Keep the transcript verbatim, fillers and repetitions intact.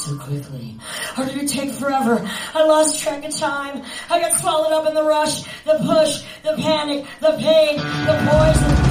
too quickly? Or did it take forever? I lost track of time. I got swallowed up in the rush, the push, the panic, the pain, the poison.